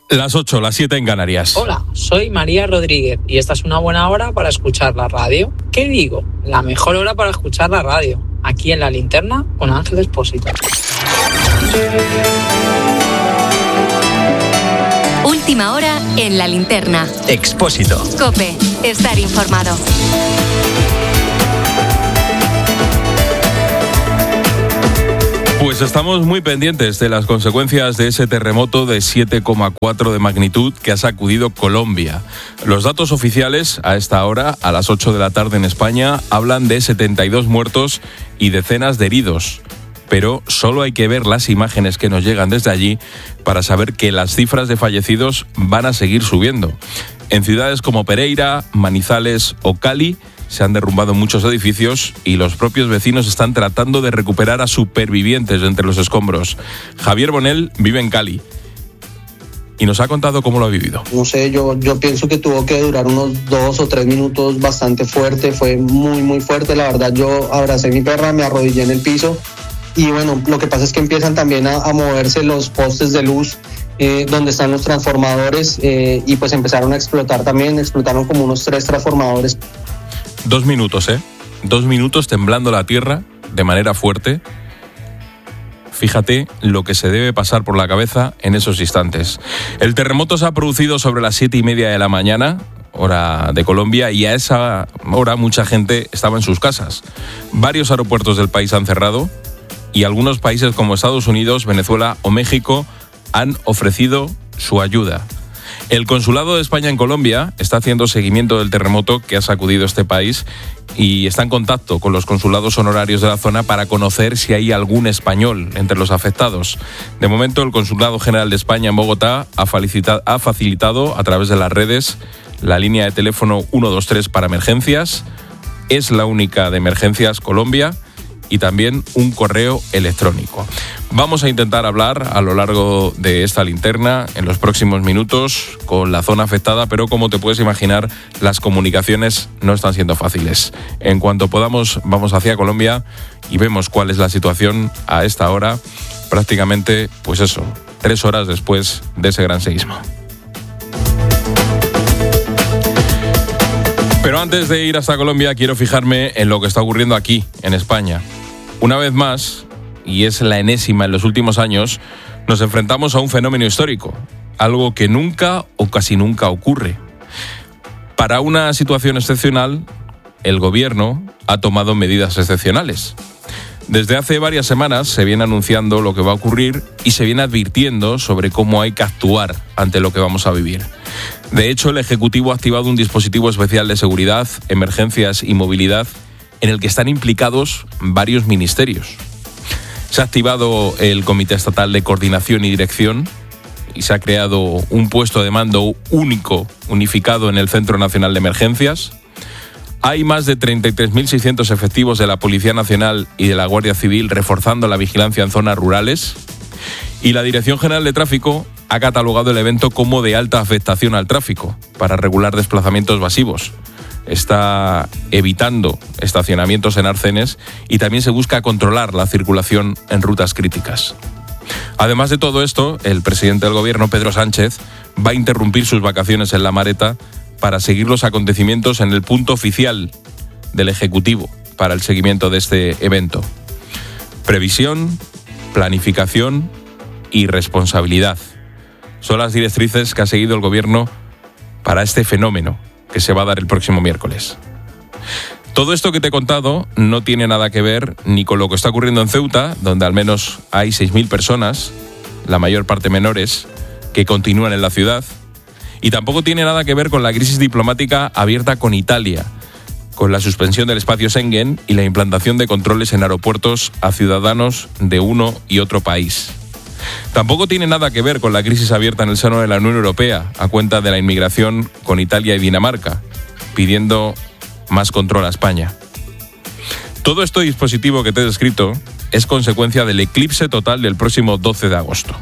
Las 8, las 7 en Canarias. Hola, soy María Rodríguez y esta es una buena hora para escuchar la radio. ¿Qué digo? La mejor hora para escuchar la radio. Aquí en La Linterna con Ángel Expósito. Última hora en La Linterna. Expósito. COPE. Estar informado. Pues estamos muy pendientes de las consecuencias de ese terremoto de 7,4 de magnitud que ha sacudido Colombia. Los datos oficiales a esta hora, a las 8 de la tarde en España, hablan de 72 muertos y decenas de heridos. Pero solo hay que ver las imágenes que nos llegan desde allí para saber que las cifras de fallecidos van a seguir subiendo. En ciudades como Pereira, Manizales o Cali se han derrumbado muchos edificios y los propios vecinos están tratando de recuperar a supervivientes entre los escombros. Javier Bonel vive en Cali y nos ha contado cómo lo ha vivido. No sé, yo pienso que tuvo que durar unos 2 o 3 minutos bastante fuerte, fue muy fuerte. La verdad, yo abracé a mi perra, me arrodillé en el piso y bueno, lo que pasa es que empiezan también a moverse los postes de luz donde están los transformadores y pues empezaron a explotar también, explotaron como unos 3 transformadores. 2 minutos, 2 minutos temblando la tierra de manera fuerte. Fíjate lo que se debe pasar por la cabeza en esos instantes. El terremoto se ha producido sobre las 7:30 de la mañana, hora de Colombia, y a esa hora mucha gente estaba en sus casas. Varios aeropuertos del país han cerrado y algunos países como Estados Unidos, Venezuela o México han ofrecido su ayuda. El Consulado de España en Colombia está haciendo seguimiento del terremoto que ha sacudido este país y está en contacto con los consulados honorarios de la zona para conocer si hay algún español entre los afectados. De momento, el Consulado General de España en Bogotá ha facilitado a través de las redes la línea de teléfono 123 para emergencias. Es la única de Emergencias Colombia. Y también un correo electrónico. Vamos a intentar hablar a lo largo de esta linterna en los próximos minutos con la zona afectada, pero como te puedes imaginar, las comunicaciones no están siendo fáciles. En cuanto podamos, vamos hacia Colombia y vemos cuál es la situación a esta hora, prácticamente, pues eso, 3 horas después de ese gran seísmo. Pero antes de ir hasta Colombia, quiero fijarme en lo que está ocurriendo aquí, en España. Una vez más, y es la enésima en los últimos años, nos enfrentamos a un fenómeno histórico, algo que nunca o casi nunca ocurre. Para una situación excepcional, el gobierno ha tomado medidas excepcionales. Desde hace varias semanas se viene anunciando lo que va a ocurrir y se viene advirtiendo sobre cómo hay que actuar ante lo que vamos a vivir. De hecho, el Ejecutivo ha activado un dispositivo especial de seguridad, emergencias y movilidad en el que están implicados varios ministerios. Se ha activado el Comité Estatal de Coordinación y Dirección y se ha creado un puesto de mando único, unificado en el Centro Nacional de Emergencias. Hay más de 33.600 efectivos de la Policía Nacional y de la Guardia Civil reforzando la vigilancia en zonas rurales. Y la Dirección General de Tráfico ha catalogado el evento como de alta afectación al tráfico para regular desplazamientos masivos. Está evitando estacionamientos en arcenes y también se busca controlar la circulación en rutas críticas. Además de todo esto, el presidente del gobierno, Pedro Sánchez, va a interrumpir sus vacaciones en La Mareta para seguir los acontecimientos en el punto oficial del Ejecutivo para el seguimiento de este evento. Previsión, planificación y responsabilidad son las directrices que ha seguido el gobierno para este fenómeno que se va a dar el próximo miércoles. Todo esto que te he contado no tiene nada que ver ni con lo que está ocurriendo en Ceuta, donde al menos hay 6.000 personas, la mayor parte menores, que continúan en la ciudad, y tampoco tiene nada que ver con la crisis diplomática abierta con Italia, con la suspensión del espacio Schengen y la implantación de controles en aeropuertos a ciudadanos de uno y otro país. Tampoco tiene nada que ver con la crisis abierta en el seno de la Unión Europea a cuenta de la inmigración con Italia y Dinamarca, pidiendo más control a España. Todo este dispositivo que te he descrito es consecuencia del eclipse total del próximo 12 de agosto.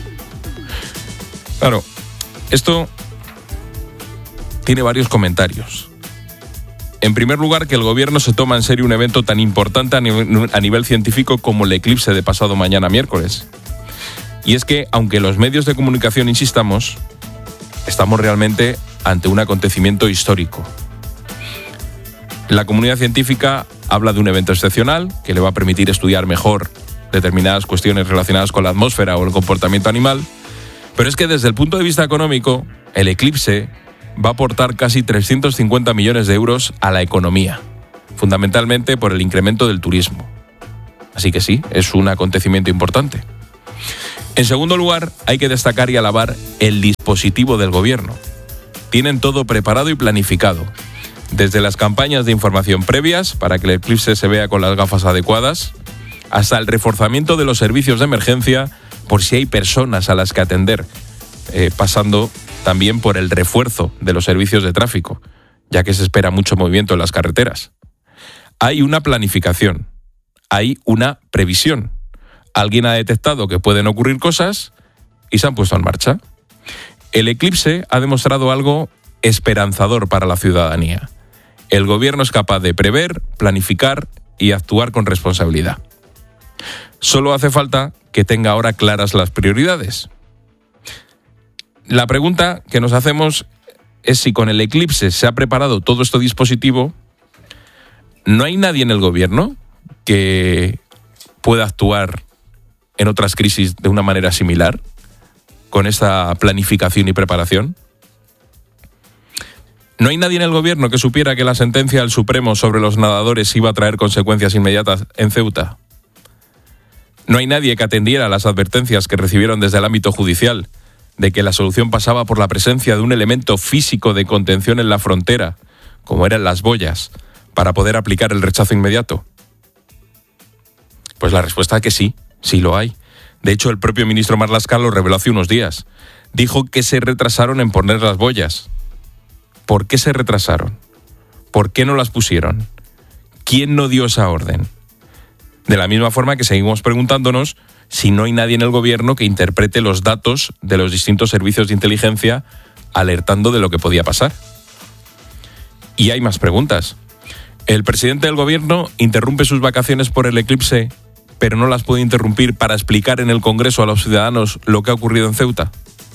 Claro, esto tiene varios comentarios. En primer lugar, que el gobierno se toma en serio un evento tan importante a nivel científico como el eclipse de pasado mañana miércoles. Y es que, aunque los medios de comunicación insistamos, estamos realmente ante un acontecimiento histórico. La comunidad científica habla de un evento excepcional que le va a permitir estudiar mejor determinadas cuestiones relacionadas con la atmósfera o el comportamiento animal, pero es que desde el punto de vista económico, el eclipse va a aportar casi 350 millones de euros a la economía, fundamentalmente por el incremento del turismo. Así que sí, es un acontecimiento importante. En segundo lugar, hay que destacar y alabar el dispositivo del gobierno. Tienen todo preparado y planificado, desde las campañas de información previas para que el eclipse se vea con las gafas adecuadas, hasta el reforzamiento de los servicios de emergencia por si hay personas a las que atender, pasando también por el refuerzo de los servicios de tráfico, ya que se espera mucho movimiento en las carreteras. Hay una planificación, hay una previsión. Alguien ha detectado que pueden ocurrir cosas y se han puesto en marcha. El eclipse ha demostrado algo esperanzador para la ciudadanía. El gobierno es capaz de prever, planificar y actuar con responsabilidad. Solo hace falta que tenga ahora claras las prioridades. La pregunta que nos hacemos es si con el eclipse se ha preparado todo este dispositivo. ¿No hay nadie en el gobierno que pueda actuar en otras crisis de una manera similar, con esta planificación y preparación? ¿No hay nadie en el gobierno que supiera que la sentencia del Supremo sobre los nadadores iba a traer consecuencias inmediatas en Ceuta? ¿No hay nadie que atendiera las advertencias que recibieron desde el ámbito judicial de que la solución pasaba por la presencia de un elemento físico de contención en la frontera, como eran las boyas, para poder aplicar el rechazo inmediato? Pues la respuesta es que sí, sí lo hay. De hecho, el propio ministro Marlaska lo reveló hace unos días. Dijo que se retrasaron en poner las boyas. ¿Por qué se retrasaron? ¿Por qué no las pusieron? ¿Quién no dio esa orden? De la misma forma que seguimos preguntándonos si no hay nadie en el gobierno que interprete los datos de los distintos servicios de inteligencia alertando de lo que podía pasar. Y hay más preguntas. ¿El presidente del gobierno interrumpe sus vacaciones por el eclipse, pero no las puede interrumpir para explicar en el Congreso a los ciudadanos lo que ha ocurrido en Ceuta?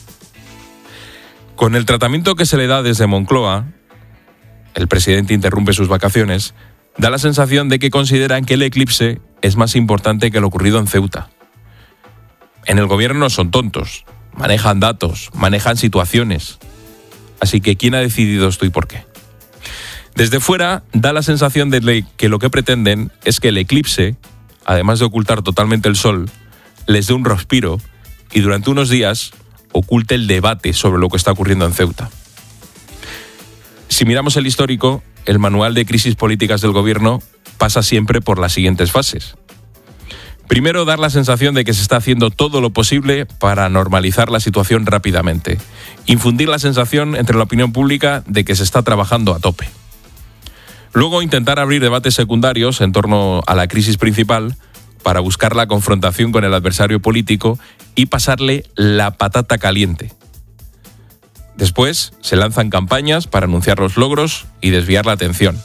Con el tratamiento que se le da desde Moncloa, el presidente interrumpe sus vacaciones, da la sensación de que consideran que el eclipse es más importante que lo ocurrido en Ceuta. En el gobierno no son tontos, manejan datos, manejan situaciones. Así que ¿quién ha decidido esto y por qué? Desde fuera da la sensación de que lo que pretenden es que el eclipse, además de ocultar totalmente el sol, les dé un respiro y durante unos días oculte el debate sobre lo que está ocurriendo en Ceuta. Si miramos el histórico, el manual de crisis políticas del gobierno pasa siempre por las siguientes fases. Primero, dar la sensación de que se está haciendo todo lo posible para normalizar la situación rápidamente. Infundir la sensación entre la opinión pública de que se está trabajando a tope. Luego, intentar abrir debates secundarios en torno a la crisis principal para buscar la confrontación con el adversario político y pasarle la patata caliente. Después, se lanzan campañas para anunciar los logros y desviar la atención.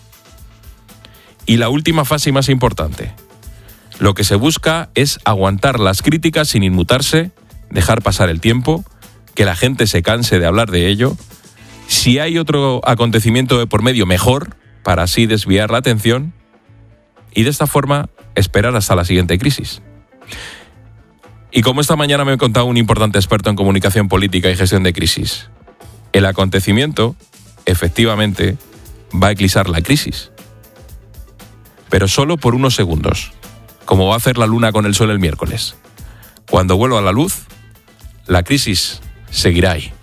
Y la última fase y más importante. Lo que se busca es aguantar las críticas sin inmutarse, dejar pasar el tiempo, que la gente se canse de hablar de ello. Si hay otro acontecimiento de por medio, mejor, para así desviar la atención y de esta forma esperar hasta la siguiente crisis. Y como esta mañana me ha contado un importante experto en comunicación política y gestión de crisis, el acontecimiento, efectivamente, va a eclipsar la crisis. Pero solo por unos segundos, como va a hacer la luna con el sol el miércoles. Cuando vuelva a la luz, la crisis seguirá ahí.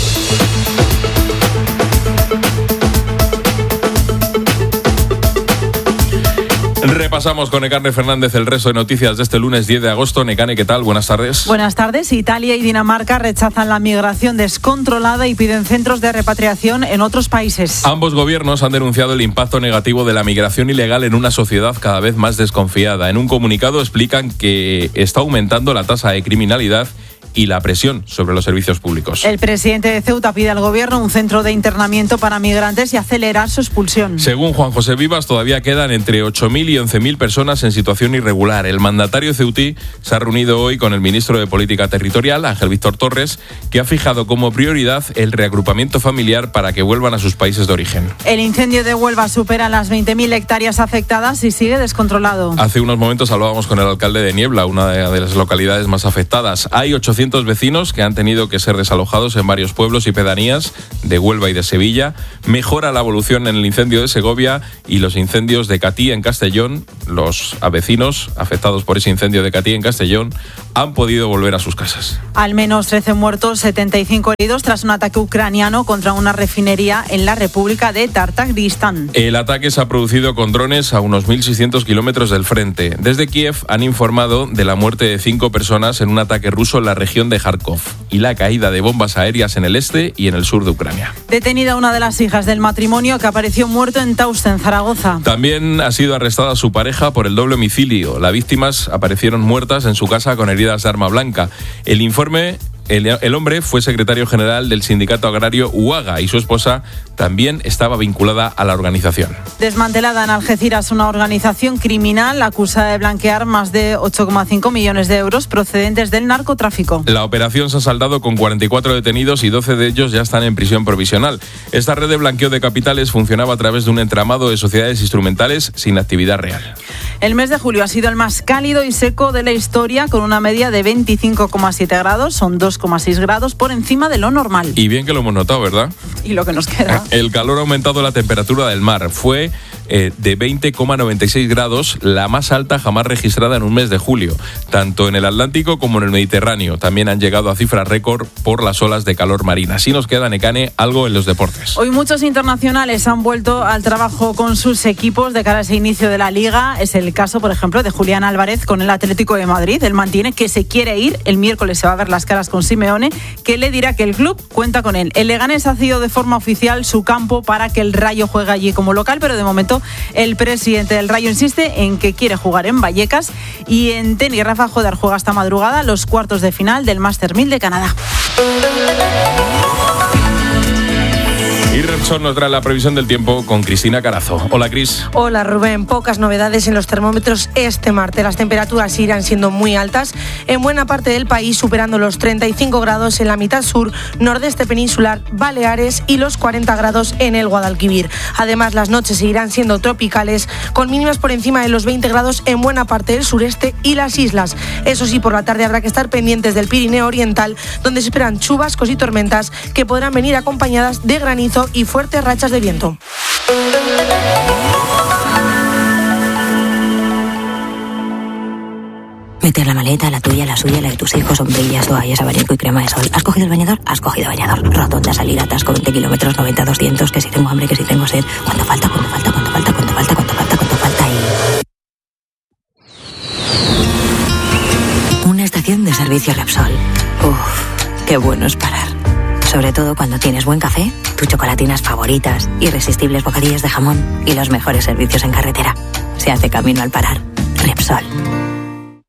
Repasamos con Nekane Fernández el resto de noticias de este lunes 10 de agosto. Nekane, ¿qué tal? Buenas tardes. Buenas tardes. Italia y Dinamarca rechazan la migración descontrolada y piden centros de repatriación en otros países. Ambos gobiernos han denunciado el impacto negativo de la migración ilegal en una sociedad cada vez más desconfiada. En un comunicado explican que está aumentando la tasa de criminalidad y la presión sobre los servicios públicos. El presidente de Ceuta pide al gobierno un centro de internamiento para migrantes y acelerar su expulsión. Según Juan José Vivas, todavía quedan entre 8.000 y 11.000 personas en situación irregular. El mandatario ceutí se ha reunido hoy con el ministro de Política Territorial, Ángel Víctor Torres, que ha fijado como prioridad el reagrupamiento familiar para que vuelvan a sus países de origen. El incendio de Huelva supera las 20.000 hectáreas afectadas y sigue descontrolado. Hace unos momentos hablábamos con el alcalde de Niebla, una de las localidades más afectadas. Hay 800 vecinos que han tenido que ser desalojados en varios pueblos y pedanías de Huelva y de Sevilla. Mejora la evolución en el incendio de Segovia y los incendios de Catí en Castellón. Los vecinos afectados por ese incendio de Catí en Castellón han podido volver a sus casas. Al menos 13 muertos, 75 heridos tras un ataque ucraniano contra una refinería en la República de Tartagristán. El ataque se ha producido con drones a unos 1.600 kilómetros del frente. Desde Kiev han informado de la muerte de 5 personas en un ataque ruso en la región de Kharkov y la caída de bombas aéreas en el este y en el sur de Ucrania. Detenida una de las hijas del matrimonio que apareció muerto en Tauste, en Zaragoza. También ha sido arrestada su pareja por el doble homicidio. Las víctimas aparecieron muertas en su casa con heridas de arma blanca. El hombre fue secretario general del sindicato agrario UAGA y su esposa también estaba vinculada a la organización. Desmantelada en Algeciras una organización criminal acusada de blanquear más de 8,5 millones de euros procedentes del narcotráfico. La operación se ha saldado con 44 detenidos y 12 de ellos ya están en prisión provisional. Esta red de blanqueo de capitales funcionaba a través de un entramado de sociedades instrumentales sin actividad real. El mes de julio ha sido el más cálido y seco de la historia, con una media de 25,7 grados, son 2,6 grados por encima de lo normal. Y bien que lo hemos notado, ¿verdad? Y lo que nos queda. El calor ha aumentado la temperatura del mar. Fue de 20,96 grados, la más alta jamás registrada en un mes de julio, tanto en el Atlántico como en el Mediterráneo. También han llegado a cifras récord por las olas de calor marina. Así nos queda, Nekane, algo en los deportes. Hoy muchos internacionales han vuelto al trabajo con sus equipos de cara a ese inicio de la Liga. Es el caso, por ejemplo, de Julián Álvarez con el Atlético de Madrid. Él mantiene que se quiere ir. El miércoles se va a ver las caras con Simeone, que le dirá que el club cuenta con él. El Leganés ha sido de forma oficial su campo para que el Rayo juegue allí como local, pero de momento el presidente del Rayo insiste en que quiere jugar en Vallecas. Y en tenis, Rafa Joder juega esta madrugada los cuartos de final del Master 1000 de Canadá. Y Repsol nos trae la previsión del tiempo con Cristina Carazo. Hola, Cris. Hola, Rubén. Pocas novedades en los termómetros este martes. Las temperaturas irán siendo muy altas en buena parte del país, superando los 35 grados en la mitad sur, nordeste peninsular, Baleares y los 40 grados en el Guadalquivir. Además, las noches seguirán siendo tropicales, con mínimas por encima de los 20 grados en buena parte del sureste y las islas. Eso sí, por la tarde habrá que estar pendientes del Pirineo Oriental, donde se esperan chubascos y tormentas que podrán venir acompañadas de granizo y fuertes rachas de viento. Meter la maleta, la tuya, la suya, la de tus hijos, sombrillas, toallas, abanico y crema de sol. ¿Has cogido el bañador? Has cogido bañador. Rotonda, salir, atasco, 20 kilómetros, 90, 200, que si tengo hambre, que si tengo sed. ¿Cuánto falta? ¿Cuánto falta? ¿Cuánto falta? ¿Cuánto falta? ¿Cuánto falta? ¿Cuánto falta? Y... una estación de servicio Repsol. Uf, qué bueno es parar. Sobre todo cuando tienes buen café, tus chocolatinas favoritas, irresistibles bocadillos de jamón y los mejores servicios en carretera. Se hace camino al parar. Repsol.